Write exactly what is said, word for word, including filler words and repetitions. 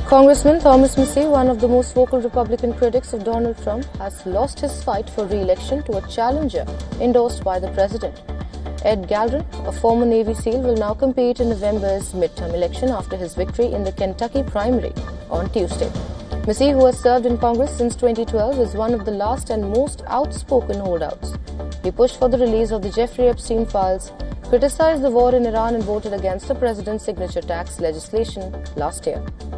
Congressman Thomas Massie, one of the most vocal Republican critics of Donald Trump, has lost his fight for re-election to a challenger endorsed by the president. Ed Galron, a former Navy SEAL, will now compete in November's midterm election after his victory in the Kentucky primary on Tuesday. Massie, who has served in Congress since twenty twelve, is one of the last and most outspoken holdouts. He pushed for the release of the Jeffrey Epstein files, criticized the war in Iran and voted against the president's signature tax legislation last year.